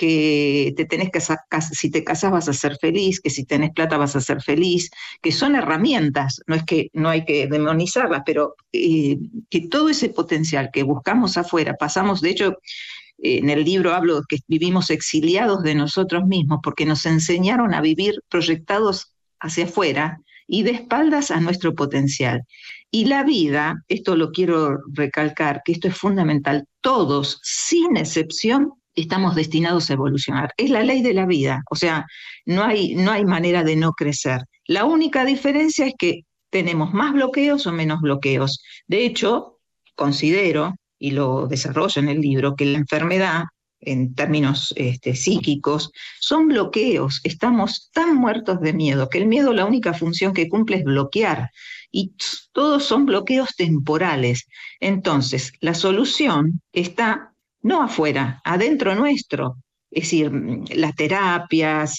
que te tenés que casar, si te casas vas a ser feliz, que si tenés plata vas a ser feliz, que son herramientas, no es que no hay que demonizarlas, pero eh, que todo ese potencial que buscamos afuera, pasamos, de hecho, en el libro hablo que vivimos exiliados de nosotros mismos porque nos enseñaron a vivir proyectados hacia afuera y de espaldas a nuestro potencial. Y la vida, esto lo quiero recalcar, que esto es fundamental, todos, sin excepción, estamos destinados a evolucionar. Es la ley de la vida, o sea, no hay, no hay manera de no crecer. La única diferencia es que tenemos más bloqueos o menos bloqueos. De hecho, considero, y lo desarrollo en el libro, que la enfermedad, en términos este, psíquicos, son bloqueos. Estamos tan muertos de miedo, que el miedo la única función que cumple es bloquear, y todos son bloqueos temporales. Entonces, la solución está no afuera, adentro nuestro. Es decir, las terapias,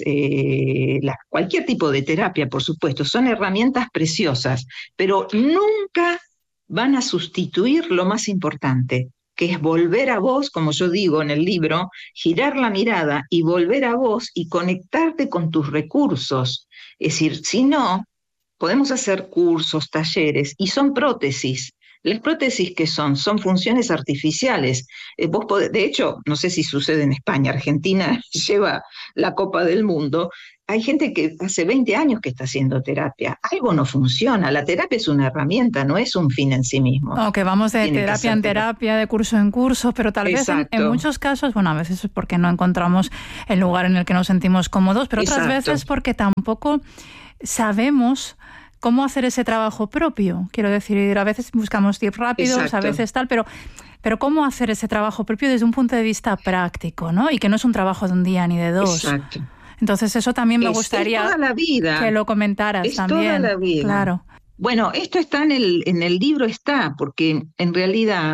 eh, la, cualquier tipo de terapia, por supuesto, son herramientas preciosas, pero nunca van a sustituir lo más importante, que es volver a vos, como yo digo en el libro, girar la mirada y volver a vos y conectarte con tus recursos. Es decir, si no, podemos hacer cursos, talleres, y son prótesis, Las prótesis, ¿qué son? Son funciones artificiales. Eh, vos podés, de hecho, no sé si sucede en España, Argentina lleva la Copa del Mundo. Hay gente que hace veinte años que está haciendo terapia. Algo no funciona. La terapia es una herramienta, no es un fin en sí mismo. No, que vamos de Tiene terapia en terapia, de curso en curso, pero tal vez en, en muchos casos, bueno, a veces es porque no encontramos el lugar en el que nos sentimos cómodos, pero otras Exacto. veces porque tampoco sabemos cómo hacer ese trabajo propio. Quiero decir, a veces buscamos tips rápidos, Exacto. a veces tal, pero, pero cómo hacer ese trabajo propio desde un punto de vista práctico, ¿no? Y que no es un trabajo de un día ni de dos. Exacto. Entonces eso también me Es- es gustaría toda la vida. que lo comentaras Es también. toda la vida. Claro. Bueno, esto está en el, en el libro, está, porque en realidad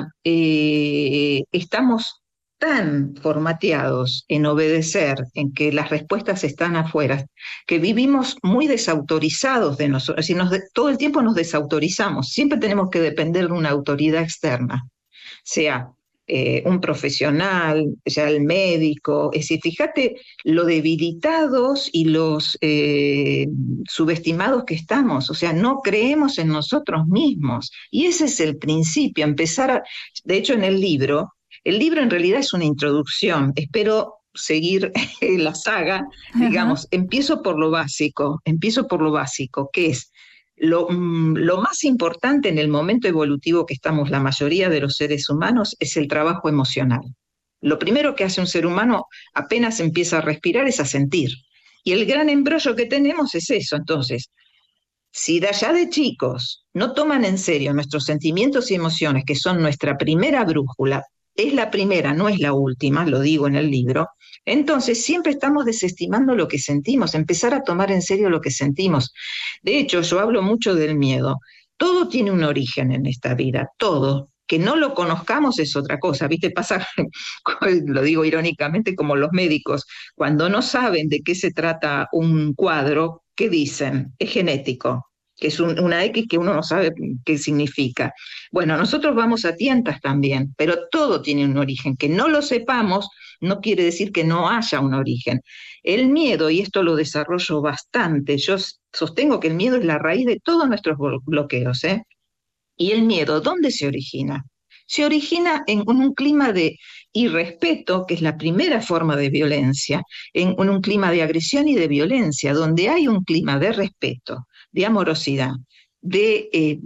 eh, estamos tan formateados en obedecer, en que las respuestas están afuera, que vivimos muy desautorizados de nosotros, es decir, nos de- todo el tiempo nos desautorizamos, siempre tenemos que depender de una autoridad externa, sea eh, un profesional, sea el médico, es decir, fíjate lo debilitados y los eh, subestimados que estamos, o sea, no creemos en nosotros mismos, y ese es el principio, empezar a, de hecho en el libro, el libro en realidad es una introducción, espero seguir la saga, digamos, empiezo por lo básico, empiezo por lo básico, que es lo, mm, lo más importante en el momento evolutivo que estamos la mayoría de los seres humanos es el trabajo emocional. Lo primero que hace un ser humano apenas empieza a respirar es a sentir. Y el gran embrollo que tenemos es eso. Entonces, si de allá de chicos no toman en serio nuestros sentimientos y emociones, que son nuestra primera brújula, es la primera, no es la última, lo digo en el libro, entonces siempre estamos desestimando lo que sentimos, empezar a tomar en serio lo que sentimos. De hecho, yo hablo mucho del miedo. Todo tiene un origen en esta vida, todo. Que no lo conozcamos es otra cosa, ¿viste? Pasa, lo digo irónicamente, como los médicos, cuando no saben de qué se trata un cuadro, ¿qué dicen? Es genético, que es un, una X que uno no sabe qué significa. Bueno, nosotros vamos a tientas también, pero todo tiene un origen. Que no lo sepamos no quiere decir que no haya un origen. El miedo, y esto lo desarrollo bastante, yo sostengo que el miedo es la raíz de todos nuestros bloqueos, ¿eh? Y el miedo, ¿dónde se origina? Se origina en un clima de irrespeto, que es la primera forma de violencia, en un clima de agresión y de violencia, donde hay un clima de respeto, de amorosidad, de eh,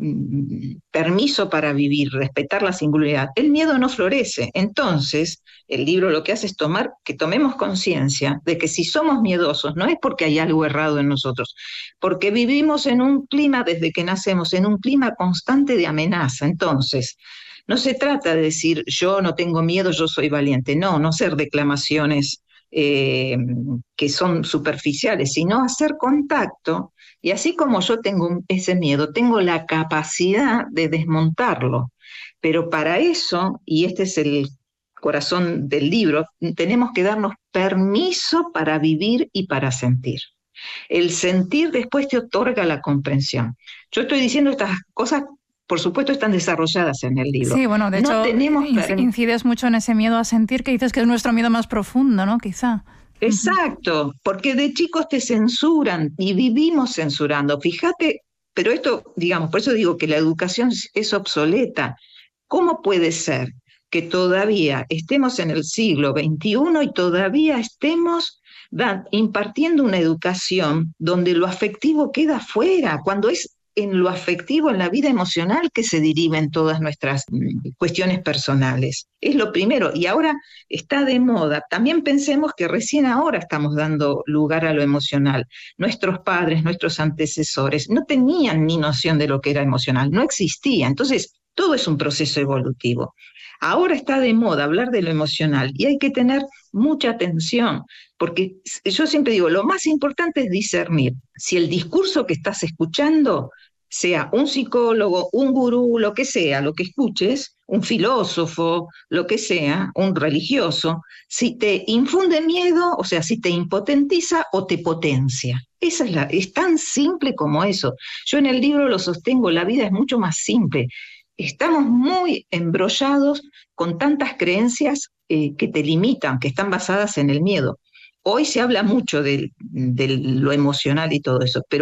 permiso para vivir, respetar la singularidad. El miedo no florece. Entonces, el libro lo que hace es tomar, que tomemos conciencia de que si somos miedosos, no es porque hay algo errado en nosotros, porque vivimos en un clima, desde que nacemos, en un clima constante de amenaza. Entonces, no se trata de decir, yo no tengo miedo, yo soy valiente. No, no ser declamaciones eh, que son superficiales, sino hacer contacto. Y así como yo tengo ese miedo, tengo la capacidad de desmontarlo. Pero para eso, y este es el corazón del libro, tenemos que darnos permiso para vivir y para sentir. El sentir después te otorga la comprensión. Yo estoy diciendo estas cosas, por supuesto, están desarrolladas en el libro. Sí, bueno, de no hecho, tenemos inc- incides mucho en ese miedo a sentir, que dices que es nuestro miedo más profundo, ¿no? Quizá. Exacto, porque de chicos te censuran y vivimos censurando. Fíjate, pero esto, digamos, por eso digo que la educación es obsoleta. ¿Cómo puede ser que todavía estemos en el siglo veintiuno y todavía estemos da, impartiendo una educación donde lo afectivo queda fuera, cuando es en lo afectivo, en la vida emocional, que se deriven todas nuestras mm, cuestiones personales? Es lo primero, y ahora está de moda. También pensemos que recién ahora estamos dando lugar a lo emocional. Nuestros padres, nuestros antecesores, no tenían ni noción de lo que era emocional, no existía. Entonces, todo es un proceso evolutivo. Ahora está de moda hablar de lo emocional y hay que tener mucha atención, porque yo siempre digo, lo más importante es discernir si el discurso que estás escuchando, sea un psicólogo, un gurú, lo que sea, lo que escuches, un filósofo, lo que sea, un religioso, si te infunde miedo, o sea, si te impotentiza o te potencia. Esa es la, es tan simple como eso. Yo en el libro lo sostengo, la vida es mucho más simple. Estamos muy embrollados con tantas creencias eh, que te limitan, que están basadas en el miedo. Hoy se habla mucho de, de lo emocional y todo eso, pero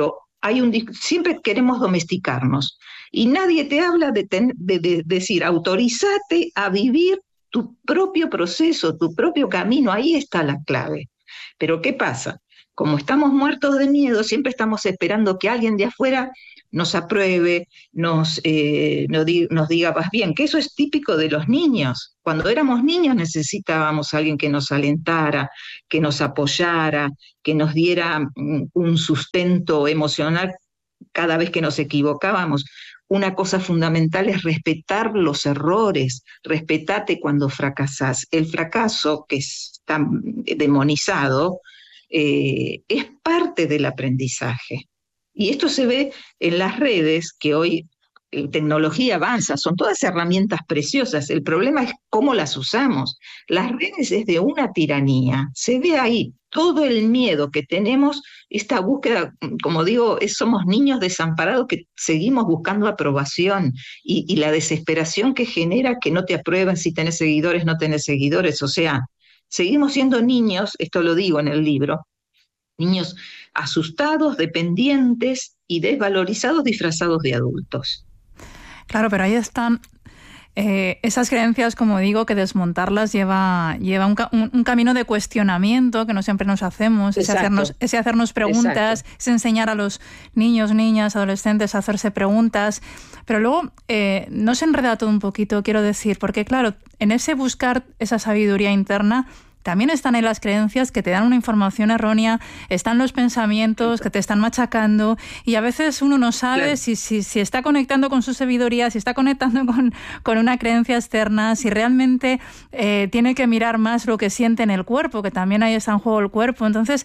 hay un, siempre queremos domesticarnos y nadie te habla de, ten, de, de, de decir, autorízate a vivir tu propio proceso, tu propio camino, ahí está la clave. Pero ¿qué pasa? Como estamos muertos de miedo, siempre estamos esperando que alguien de afuera nos apruebe, nos, eh, nos, diga, nos diga, vas bien, que eso es típico de los niños. Cuando éramos niños necesitábamos a alguien que nos alentara, que nos apoyara, que nos diera un sustento emocional cada vez que nos equivocábamos. Una cosa fundamental es respetar los errores, respetate cuando fracasás. El fracaso, que es tan demonizado, eh, es parte del aprendizaje. Y esto se ve en las redes, que hoy la tecnología avanza, son todas herramientas preciosas. El problema es cómo las usamos. Las redes es de una tiranía. Se ve ahí todo el miedo que tenemos, esta búsqueda, como digo, es, somos niños desamparados que seguimos buscando aprobación y, y la desesperación que genera que no te aprueben si tenés seguidores, no tenés seguidores. O sea, seguimos siendo niños, esto lo digo en el libro, niños asustados, dependientes y desvalorizados disfrazados de adultos. Claro, pero ahí están eh, esas creencias, como digo, que desmontarlas lleva, lleva un, un, un camino de cuestionamiento que no siempre nos hacemos, ese hacernos, ese hacernos preguntas, Exacto. ese enseñar a los niños, niñas, adolescentes a hacerse preguntas. Pero luego eh, no se enreda todo un poquito, quiero decir, porque claro, en ese buscar esa sabiduría interna, también están en las creencias que te dan una información errónea, están los pensamientos que te están machacando y a veces uno no sabe claro. si, si, si está conectando con su sabiduría, si está conectando con, con una creencia externa, si realmente eh, tiene que mirar más lo que siente en el cuerpo, que también ahí está en juego el cuerpo. Entonces,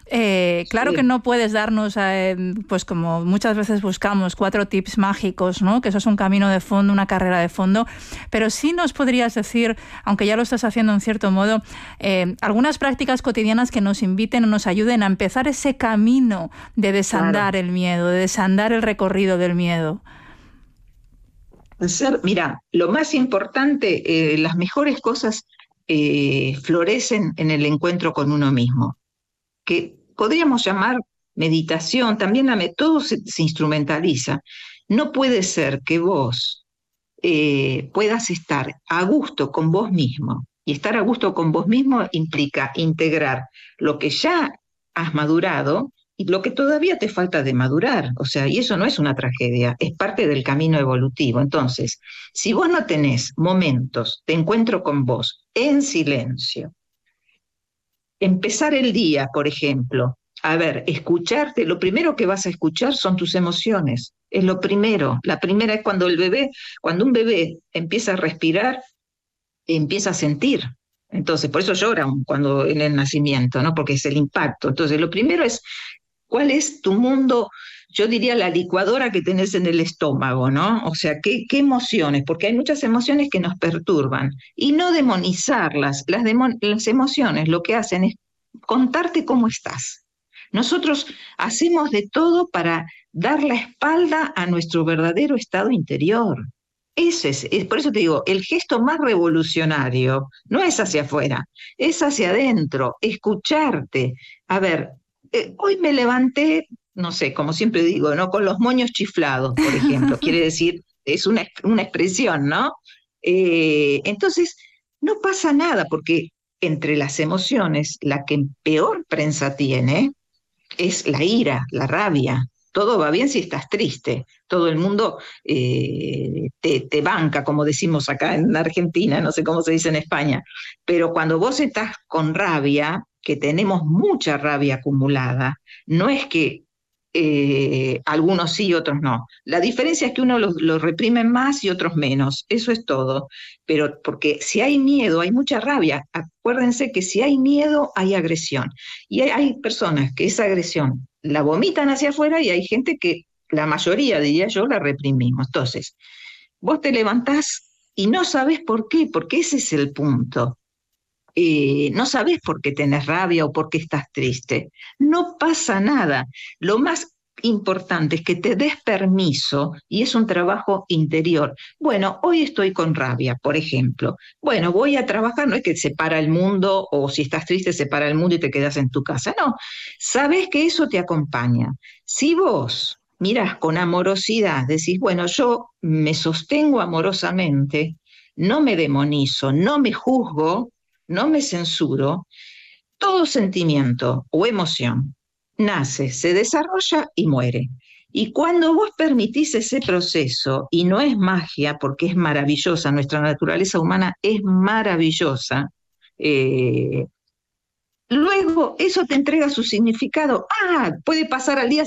eh, claro sí. que no puedes darnos, eh, pues como muchas veces buscamos, cuatro tips mágicos, ¿no? Que eso es un camino de fondo, una carrera de fondo, pero sí nos podrías decir, aunque ya lo estás haciendo en cierto modo, eh, Eh, algunas prácticas cotidianas que nos inviten o nos ayuden a empezar ese camino de desandar claro. el miedo, de desandar el recorrido del miedo. Ser, mira, lo más importante, eh, las mejores cosas eh, florecen en el encuentro con uno mismo, que podríamos llamar meditación, también la, todo se, se instrumentaliza. No puede ser que vos eh, puedas estar a gusto con vos mismo. Y estar a gusto con vos mismo implica integrar lo que ya has madurado y lo que todavía te falta de madurar. O sea, y eso no es una tragedia, es parte del camino evolutivo. Entonces, si vos no tenés momentos de encuentro con vos en silencio, empezar el día, por ejemplo, a ver, escucharte, lo primero que vas a escuchar son tus emociones. Es lo primero. La primera es cuando el bebé, cuando un bebé empieza a respirar, empieza a sentir. Entonces, por eso llora cuando en el nacimiento, ¿no? Porque es el impacto. Entonces, lo primero es, ¿cuál es tu mundo? Yo diría la licuadora que tenés en el estómago, ¿no? O sea, ¿qué, qué emociones? Porque hay muchas emociones que nos perturban. Y no demonizarlas. Las, demon- las emociones lo que hacen es contarte cómo estás. Nosotros hacemos de todo para dar la espalda a nuestro verdadero estado interior. Ese es, es, por eso te digo, el gesto más revolucionario no es hacia afuera, es hacia adentro, escucharte. A ver, eh, hoy me levanté, no sé, como siempre digo, ¿no? Con los moños chiflados, por ejemplo, quiere decir, es una, una expresión, ¿no? Eh, entonces, no pasa nada, porque entre las emociones, la que peor prensa tiene es la ira, la rabia. Todo va bien si estás triste, todo el mundo eh, te, te banca, como decimos acá en Argentina, no sé cómo se dice en España, pero cuando vos estás con rabia, que tenemos mucha rabia acumulada, no es que eh, algunos sí y otros no. La diferencia es que unos lo, lo reprimen más y otros menos, eso es todo. Pero porque si hay miedo, hay mucha rabia. Acuérdense que si hay miedo, hay agresión. Y hay, hay personas que esa agresión la vomitan hacia afuera y hay gente que, la mayoría, diría yo, la reprimimos. Entonces, vos te levantás y no sabés por qué, porque ese es el punto. Eh, no sabés por qué tenés rabia o por qué estás triste. No pasa nada. Lo más importante es que te des permiso y es un trabajo interior. Bueno, hoy estoy con rabia, por ejemplo. Bueno, voy a trabajar, no es que se para el mundo o si estás triste se para el mundo y te quedas en tu casa. No, sabes que eso te acompaña. Si vos mirás con amorosidad, decís, bueno, yo me sostengo amorosamente, no me demonizo, no me juzgo, no me censuro, todo sentimiento o emoción nace, se desarrolla y muere. Y cuando vos permitís ese proceso, y no es magia porque es maravillosa, nuestra naturaleza humana es maravillosa, eh, luego eso te entrega su significado. Ah, puede pasar al día